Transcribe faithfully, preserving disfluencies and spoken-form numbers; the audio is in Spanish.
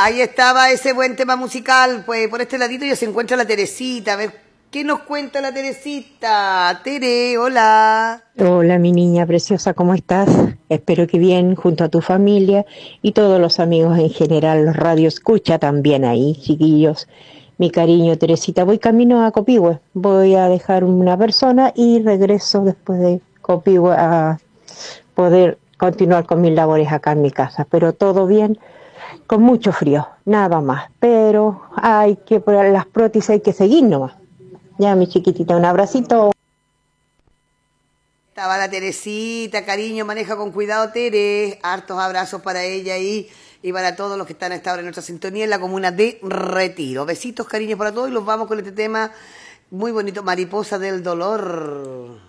Ahí estaba ese buen tema musical. Pues por este ladito ya se encuentra la Teresita. A ver, ¿qué nos cuenta la Teresita? Tere, hola. Hola, mi niña preciosa, ¿cómo estás? Espero que bien, junto a tu familia y todos los amigos en general, los radio escucha también ahí, chiquillos. Mi cariño, Teresita, voy camino a Copihue. Voy a dejar una persona y regreso después de Copihue a poder continuar con mis labores acá en mi casa. Pero todo bien, con mucho frío, nada más. Pero hay que, por las prótesis hay que seguir nomás. Ya, mi chiquitita, un abracito. Estaba la Teresita, cariño, maneja con cuidado, Tere. Hartos abrazos para ella y, y para todos los que están a esta hora en nuestra sintonía en la comuna de Retiro. Besitos, cariños para todos y los vamos con este tema muy bonito, Mariposa del Dolor.